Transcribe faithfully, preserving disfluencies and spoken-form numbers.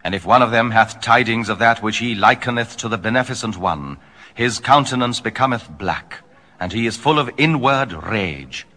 And if one of them hath tidings of that which he likeneth to the beneficent one, his countenance becometh black, and he is full of inward rage.